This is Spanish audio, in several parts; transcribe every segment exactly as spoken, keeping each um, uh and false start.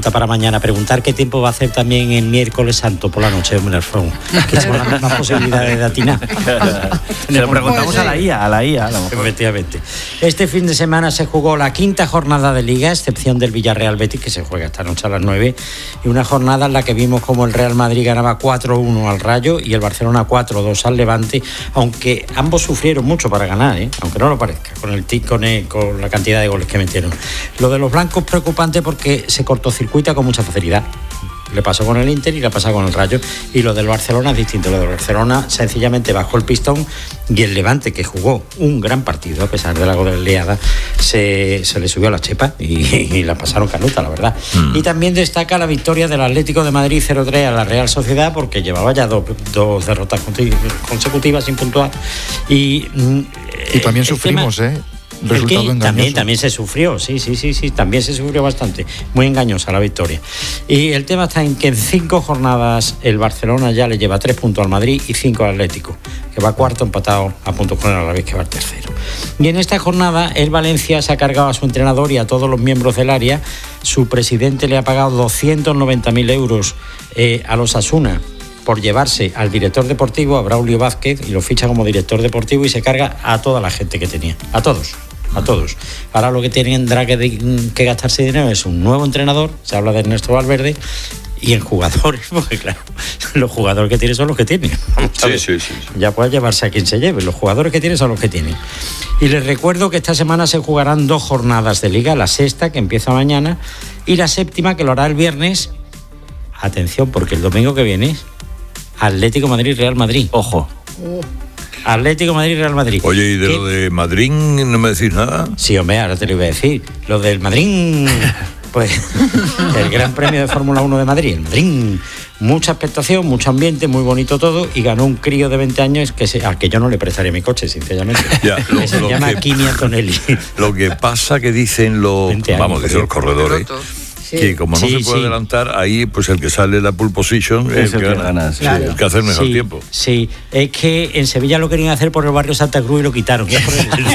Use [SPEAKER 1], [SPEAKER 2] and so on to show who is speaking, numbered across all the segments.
[SPEAKER 1] pregunta para mañana. Preguntar qué tiempo va a hacer también el miércoles santo por la noche, hombre, Alfredo. Que son las mismas posibilidades de atinar.
[SPEAKER 2] Se lo preguntamos pues, a la I A, a la I A. A lo mejor.
[SPEAKER 1] Efectivamente. Este fin de semana se jugó la quinta jornada de Liga, a excepción del Villarreal Betis, que se juega esta noche a las nueve. Y una jornada en la que vimos como el Real Madrid ganaba cuatro uno al Rayo y el Barcelona cuatro dos al Levante, aunque ambos sufrieron mucho para ganar, ¿eh? Aunque no lo parezca, con el tic, con, el, con la cantidad de goles que metieron. Lo de los blancos es preocupante porque se cortocircuita con mucha facilidad. Le pasó con el Inter y le pasó con el Rayo. Y lo del Barcelona es distinto. Lo del Barcelona sencillamente bajó el pistón y el Levante, que jugó un gran partido a pesar de la goleada, se, se le subió a la chepa y, y la pasaron canuta, la verdad. Mm. Y también destaca la victoria del Atlético de Madrid cero tres a la Real Sociedad, porque llevaba ya dos, dos derrotas consecutivas sin puntuar. Y,
[SPEAKER 3] y también sufrimos, tema, ¿eh? Resultado engañoso.
[SPEAKER 1] También, también se sufrió, sí, sí, sí, sí, también se sufrió bastante. Muy engañosa la victoria. Y el tema está en que en cinco jornadas el Barcelona ya le lleva tres puntos al Madrid y cinco al Atlético, que va cuarto empatado a puntos con el Alavés, que va el tercero. Y en esta jornada el Valencia se ha cargado a su entrenador y a todos los miembros del área. Su presidente le ha pagado doscientos noventa mil euros eh, a los Osasuna por llevarse al director deportivo, a Braulio Vázquez, y lo ficha como director deportivo y se carga a toda la gente que tenía, a todos. A todos. Ahora lo que tendrá que, que gastarse dinero es un nuevo entrenador, se habla de Ernesto Valverde, y en jugadores, porque claro, los jugadores que tiene son los que tiene.
[SPEAKER 4] Sí, sí, sí.
[SPEAKER 1] Ya puede llevarse a quien se lleve, los jugadores que tiene son los que tiene. Y les recuerdo que esta semana se jugarán dos jornadas de Liga, la sexta, que empieza mañana, y la séptima, que lo hará el viernes. Atención, porque el domingo que viene, Atlético Madrid-Real Madrid.
[SPEAKER 2] Ojo.
[SPEAKER 1] Uh. Atlético Madrid-Real Madrid.
[SPEAKER 4] Oye, ¿y de ¿Qué? Lo de Madrid no me decís nada?
[SPEAKER 1] Sí, hombre, ahora te lo iba a decir. Lo del Madrid, pues, el Gran Premio de Fórmula uno de Madrid. El Madrid, mucha expectación, mucho ambiente, muy bonito todo, y ganó un crío de veinte años que se, al que yo no le prestaría mi coche, sinceramente.
[SPEAKER 4] Ya, lo,
[SPEAKER 1] que se lo llama que, Kimi Antonelli.
[SPEAKER 4] Lo que pasa que dicen los, vamos, dicen los corredores, sí, que como no sí, se puede sí. adelantar, ahí pues el que sale la pole position es el que gana, gana sí, claro. el que hace el mejor
[SPEAKER 1] sí,
[SPEAKER 4] tiempo.
[SPEAKER 1] Sí, es que en Sevilla lo querían hacer por el barrio Santa Cruz y lo quitaron. Más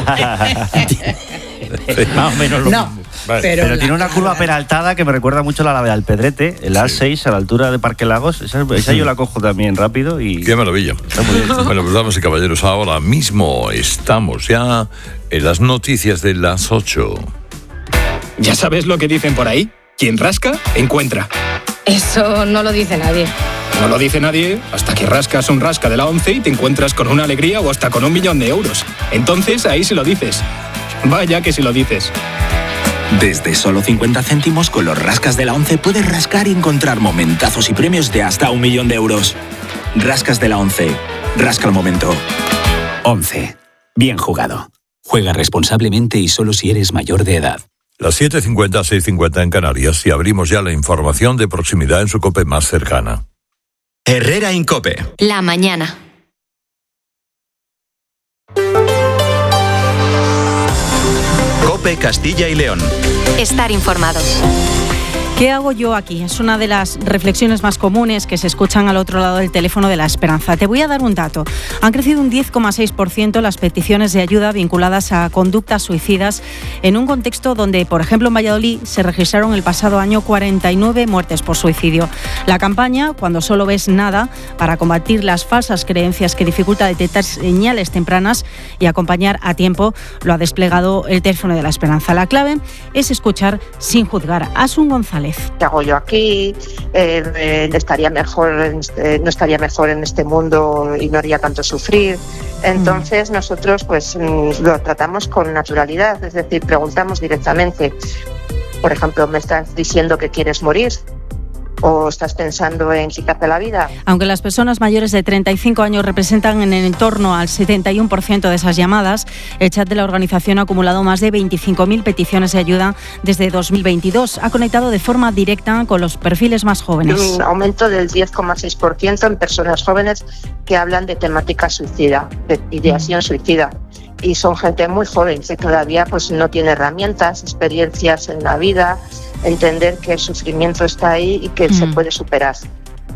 [SPEAKER 1] o menos lo
[SPEAKER 5] no,
[SPEAKER 1] mismo.
[SPEAKER 2] Vale. Pero, pero tiene una curva peraltada que me recuerda mucho a la de Alpedrete, el A seis sí. a la altura de Parque Lagos. Esa, esa yo la cojo también rápido y...
[SPEAKER 4] ¡Qué maravilla! Está muy bien. Bueno, pues damas y caballeros, ahora mismo estamos ya en las noticias de las ocho.
[SPEAKER 6] ¿Ya sabes lo que dicen por ahí? Quien rasca, encuentra.
[SPEAKER 5] Eso no lo dice nadie.
[SPEAKER 6] No lo dice nadie hasta que rascas un rasca de la once y te encuentras con una alegría o hasta con un millón de euros. Entonces ahí sí lo dices. Vaya que sí lo dices.
[SPEAKER 7] Desde solo cincuenta céntimos con los rascas de la once puedes rascar y encontrar momentazos y premios de hasta un millón de euros. Rascas de la once. Rasca el momento.
[SPEAKER 8] once. Bien jugado. Juega responsablemente y solo si eres mayor de edad.
[SPEAKER 4] Las siete cincuenta, seis cincuenta en Canarias y abrimos ya la información de proximidad en su COPE más cercana.
[SPEAKER 9] Herrera Incope.
[SPEAKER 10] La mañana.
[SPEAKER 9] COPE Castilla y León.
[SPEAKER 10] Estar informados.
[SPEAKER 11] ¿Qué hago yo aquí? Es una de las reflexiones más comunes que se escuchan al otro lado del teléfono de la esperanza. Te voy a dar un dato. Han crecido un diez coma seis por ciento las peticiones de ayuda vinculadas a conductas suicidas en un contexto donde, por ejemplo, en Valladolid se registraron el pasado año cuarenta y nueve muertes por suicidio. La campaña, Cuando solo ves nada, para combatir las falsas creencias que dificulta detectar señales tempranas y acompañar a tiempo, lo ha desplegado el teléfono de la esperanza. La clave es escuchar sin juzgar. Asun González.
[SPEAKER 12] ¿Qué hago yo aquí? Eh, eh, estaría mejor, eh, no estaría mejor en este mundo y no haría tanto sufrir. Entonces nosotros pues lo tratamos con naturalidad, es decir, preguntamos directamente. Por ejemplo, ¿me estás diciendo que quieres morir? ¿O estás pensando en quitarte la vida?
[SPEAKER 11] Aunque las personas mayores de treinta y cinco años representan en el torno al setenta y uno por ciento de esas llamadas, el chat de la organización ha acumulado más de veinticinco mil peticiones de ayuda desde dos mil veintidós. Ha conectado de forma directa con los perfiles más jóvenes.
[SPEAKER 12] Un aumento del diez coma seis por ciento en personas jóvenes que hablan de temática suicida, de ideación suicida. Y son gente muy joven que todavía pues, no tiene herramientas, experiencias en la vida, entender que el sufrimiento está ahí y que mm. se puede superar.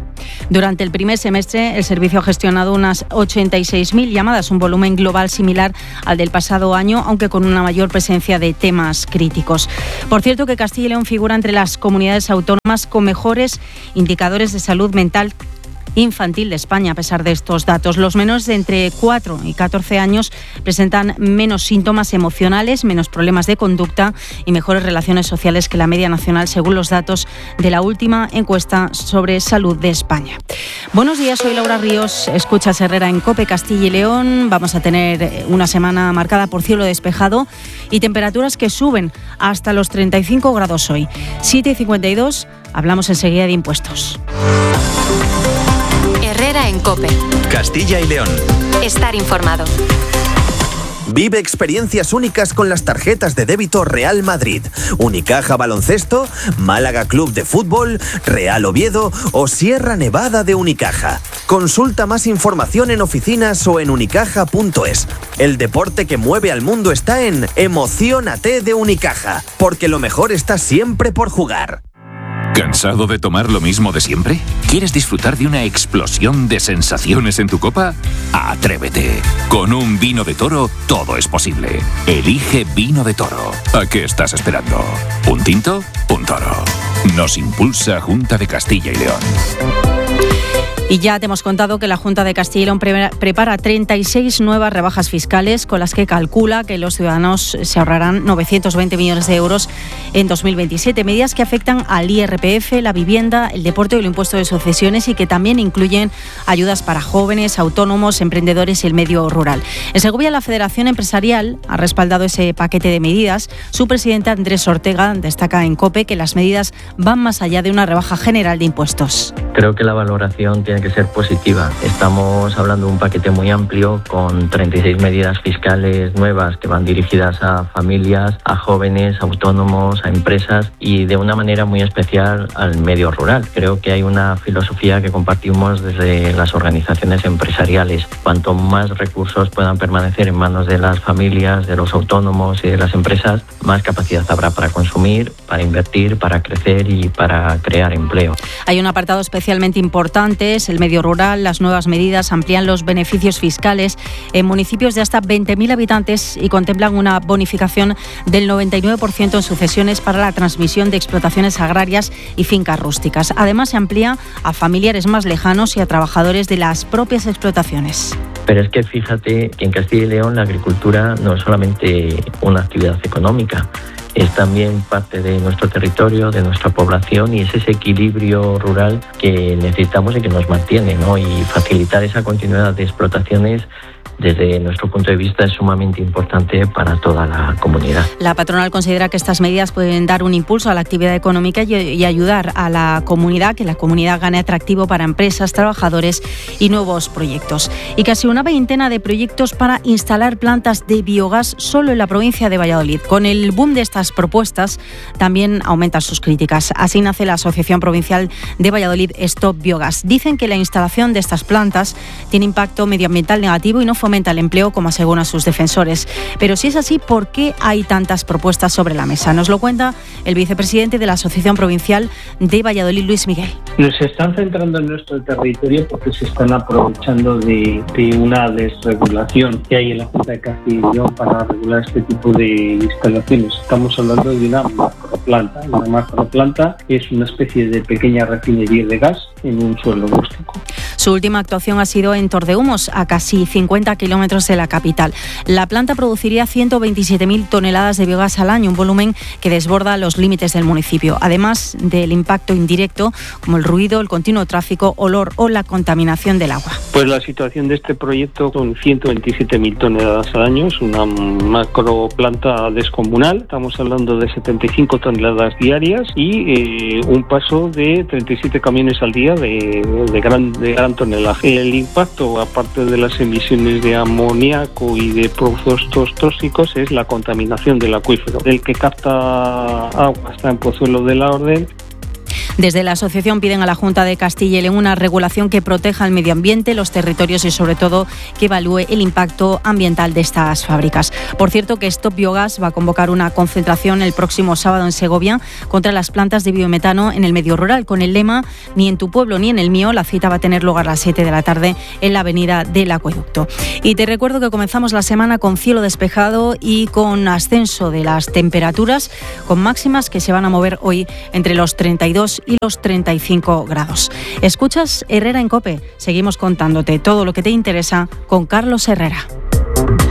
[SPEAKER 11] Durante el primer semestre, el servicio ha gestionado unas ochenta y seis mil llamadas, un volumen global similar al del pasado año, aunque con una mayor presencia de temas críticos. Por cierto, que Castilla y León figura entre las comunidades autónomas con mejores indicadores de salud mental infantil de España. A pesar de estos datos, los menores de entre cuatro y catorce años presentan menos síntomas emocionales, menos problemas de conducta y mejores relaciones sociales que la media nacional, según los datos de la última encuesta sobre salud de España. Buenos días, soy Laura Ríos, escuchas Herrera en COPE Castilla y León. Vamos a tener una semana marcada por cielo despejado y temperaturas que suben hasta los treinta y cinco grados hoy. siete y cincuenta y dos, hablamos enseguida de impuestos.
[SPEAKER 10] Herrera en COPE.
[SPEAKER 9] Castilla y León.
[SPEAKER 10] Estar informado.
[SPEAKER 13] Vive experiencias únicas con las tarjetas de débito Real Madrid, Unicaja Baloncesto, Málaga Club de Fútbol, Real Oviedo o Sierra Nevada de Unicaja. Consulta más información en oficinas o en unicaja punto es. El deporte que mueve al mundo está en Emociónate de Unicaja, porque lo mejor está siempre por jugar.
[SPEAKER 14] ¿Cansado de tomar lo mismo de siempre? ¿Quieres disfrutar de una explosión de sensaciones en tu copa? ¡Atrévete! Con un vino de Toro todo es posible. Elige Vino de Toro. ¿A qué estás esperando? ¿Un tinto? Un toro. Nos impulsa Junta de Castilla y León.
[SPEAKER 11] Y ya te hemos contado que la Junta de Castilla y León prepara treinta y seis nuevas rebajas fiscales con las que calcula que los ciudadanos se ahorrarán novecientos veinte millones de euros en dos mil veintisiete. Medidas que afectan al I R P F, la vivienda, el deporte y el impuesto de sucesiones y que también incluyen ayudas para jóvenes, autónomos, emprendedores y el medio rural. En Segovia, la Federación Empresarial ha respaldado ese paquete de medidas. Su presidente Andrés Ortega destaca en COPE que las medidas van más allá de una rebaja general de impuestos.
[SPEAKER 15] Creo que la valoración tiene que ser positiva. Estamos hablando de un paquete muy amplio con treinta y seis medidas fiscales nuevas que van dirigidas a familias, a jóvenes, autónomos, a empresas y de una manera muy especial al medio rural. Creo que hay una filosofía que compartimos desde las organizaciones empresariales. Cuanto más recursos puedan permanecer en manos de las familias, de los autónomos y de las empresas, más capacidad habrá para consumir, para invertir, para crecer y para crear empleo.
[SPEAKER 11] Hay un apartado especialmente importante, es el medio rural. Las nuevas medidas amplían los beneficios fiscales en municipios de hasta veinte mil habitantes y contemplan una bonificación del noventa y nueve por ciento en sucesiones para la transmisión de explotaciones agrarias y fincas rústicas. Además, se amplía a familiares más lejanos y a trabajadores de las propias explotaciones.
[SPEAKER 15] Pero es que fíjate que en Castilla y León la agricultura no es solamente una actividad económica, es también parte de nuestro territorio, de nuestra población y es ese equilibrio rural que necesitamos y que nos mantiene, ¿no? Y facilitar esa continuidad de explotaciones desde nuestro punto de vista es sumamente importante para toda la comunidad.
[SPEAKER 11] La patronal considera que estas medidas pueden dar un impulso a la actividad económica y, y ayudar a la comunidad, que la comunidad gane atractivo para empresas, trabajadores y nuevos proyectos. Y casi una veintena de proyectos para instalar plantas de biogás solo en la provincia de Valladolid. Con el boom de estas propuestas también aumentan sus críticas. Así nace la Asociación Provincial de Valladolid Stop Biogás. Dicen que la instalación de estas plantas tiene impacto medioambiental negativo y no fomenta el empleo, como aseguran sus defensores. Pero si es así, ¿por qué hay tantas propuestas sobre la mesa? Nos lo cuenta el vicepresidente de la Asociación Provincial de Valladolid, Luis Miguel.
[SPEAKER 16] Nos están centrando en nuestro territorio porque se están aprovechando de, de una desregulación que hay en la Junta de Castilla y León para regular este tipo de instalaciones. Estamos hablando de una macroplanta. Una macroplanta es una especie de pequeña refinería de gas en un suelo rústico.
[SPEAKER 11] Su última actuación ha sido en Tordehumos, a casi cincuenta kilómetros de la capital. La planta produciría ciento veintisiete mil toneladas de biogás al año, un volumen que desborda los límites del municipio, además del impacto indirecto como el ruido, el continuo tráfico, olor o la contaminación del agua.
[SPEAKER 16] Pues la situación de este proyecto son ciento veintisiete mil toneladas al año, es una macroplanta descomunal, estamos hablando de setenta y cinco toneladas diarias y eh, un paso de treinta y siete camiones al día de, de, gran, de gran tonelaje. El impacto, aparte de las emisiones de amoníaco y de productos tóxicos, es la contaminación del acuífero. El que capta agua está en Pozuelo de la Orden.
[SPEAKER 11] Desde la asociación piden a la Junta de Castilla y León una regulación que proteja el medio ambiente, los territorios y sobre todo que evalúe el impacto ambiental de estas fábricas. Por cierto, que Stop Biogas va a convocar una concentración el próximo sábado en Segovia contra las plantas de biometano en el medio rural con el lema "Ni en tu pueblo ni en el mío". La cita va a tener lugar a las siete de la tarde en la avenida del Acueducto. Y te recuerdo que comenzamos la semana con cielo despejado y con ascenso de las temperaturas, con máximas que se van a mover hoy entre los treinta y dos y los treinta y cinco grados. Escuchas Herrera en COPE. Seguimos contándote todo lo que te interesa con Carlos Herrera.